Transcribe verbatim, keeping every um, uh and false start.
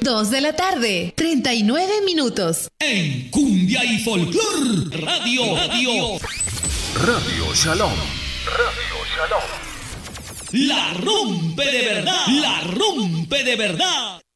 dos de la tarde, treinta y nueve minutos. En Cumbia y Folclor Radio, Radio. Radio Shalom. Radio Shalom. La rompe de verdad. La rompe de verdad.